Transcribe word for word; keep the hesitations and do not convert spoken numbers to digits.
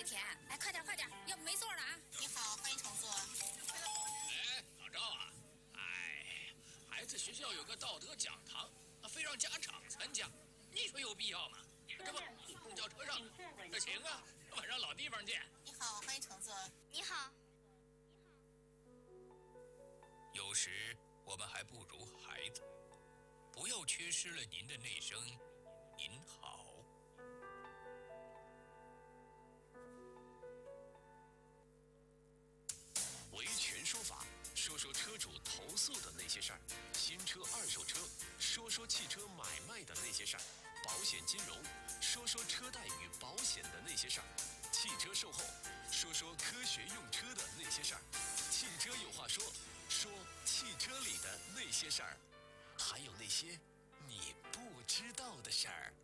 这天，哎，快点快点，要不没座了啊！ 你好，欢迎乘坐。 哎，老赵啊，哎，孩子学校有个道德讲堂，非让家长参加，你说有必要吗？这不，公交车上，这行啊，晚上老地方见。 你好，欢迎乘坐。 你好。 有时我们还不如孩子，不要缺失了您的那声“您好”。 维权说法，说说车主投诉的那些事儿；新车、二手车，说说汽车买卖的那些事儿；保险金融，说说车贷与保险的那些事儿；汽车售后，说说科学用车的那些事儿；汽车有话说，说汽车里的那些事儿，还有那些你不知道的事儿。